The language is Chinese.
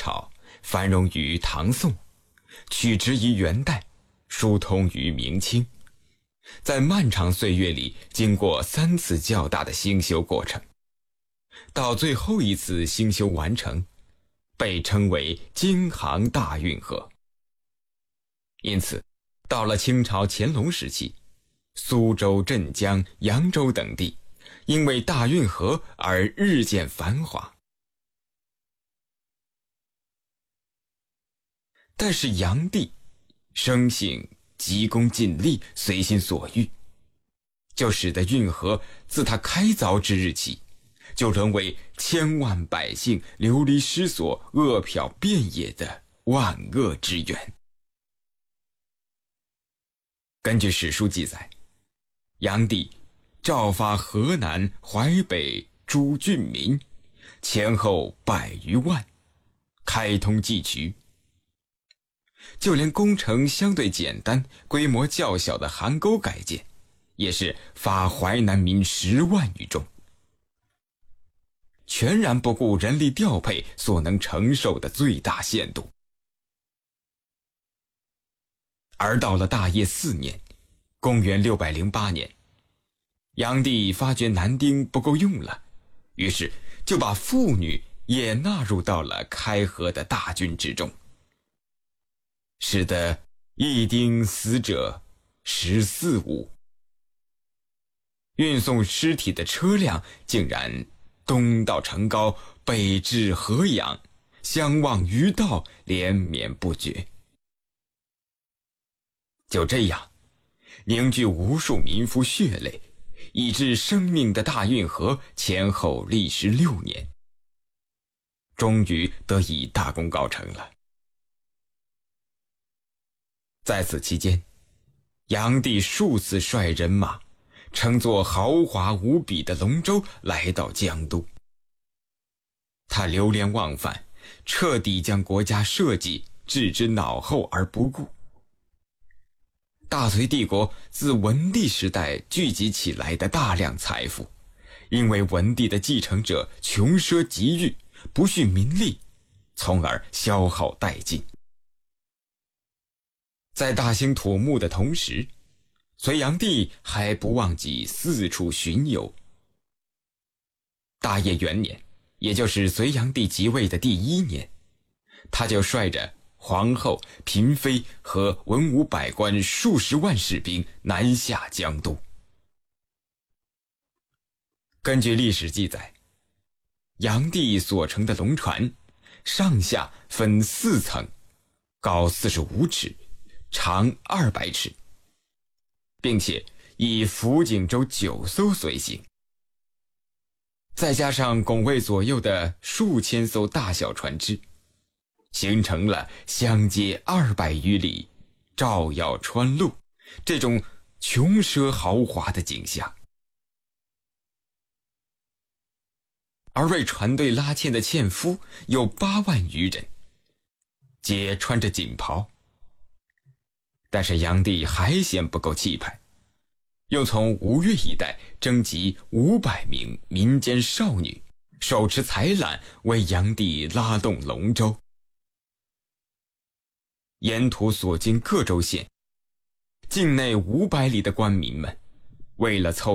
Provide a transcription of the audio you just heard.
朝，繁荣于唐宋，取直于元代，疏通于明清，在漫长岁月里经过3次较大的兴修过程，到最后一次兴修完成，被称为京杭大运河。因此到了清朝乾隆时期，苏州、镇江、扬州等地因为大运河而日渐繁华。但是炀帝生性急功近利，随心所欲，就使得运河自它开凿之日起，就沦为千万百姓流离失所、饿殍遍野的万恶之源。根据史书记载，炀帝召发河南、淮北诸郡民，前后100余万，开通济渠。就连工程相对简单、规模较小的邗沟改建，也是发淮南民10万余众，全然不顾人力调配所能承受的最大限度。而到了大业4年，公元608年，炀帝发觉男丁不够用了，于是就把妇女也纳入到了开河的大军之中，使得一丁死者14五，运送尸体的车辆竟然东到成皋，北至河阳，相望于道，连绵不绝。就这样凝聚无数民夫血泪，以致生命的大运河前后历时6年，终于得以大功告成了。在此期间，炀帝数次率人马乘坐豪华无比的龙舟来到江都。他流连忘返，彻底将国家社稷置之脑后而不顾。大隋帝国自文帝时代聚集起来的大量财富，因为文帝的继承者穷奢极欲，不恤民力，从而消耗殆尽。在大兴土木的同时，隋炀帝还不忘记四处巡游。大业元年，也就是隋炀帝即位的第1年，他就率着皇后、嫔妃和文武百官数十万士兵南下江都。根据历史记载，炀帝所乘的龙船上下分4层，高45尺，长200尺，并且以辅警舟9艘随行，再加上拱卫左右的数千艘大小船只，形成了相接200余里，照耀川路这种穷奢豪华的景象。而为船队拉纤的纤夫有8万余人，皆穿着锦袍。但是炀帝还嫌不够气派，又从吴越一带征集500名民间少女，手持彩缆为炀帝拉动龙舟。沿途所经各州县，境内500里的官民们，为了凑